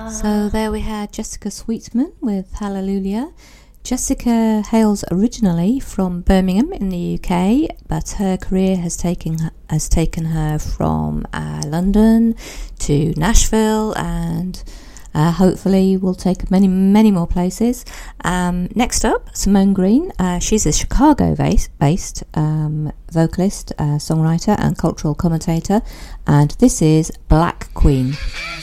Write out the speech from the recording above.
So there we had Jessica Sweetman with Hallelujah. Jessica hails originally from Birmingham in the UK, but her career has taken her from London to Nashville, and hopefully will take many more places. Next up, Simone Green. She's a Chicago-based vocalist, songwriter and cultural commentator, and this is Black Queen.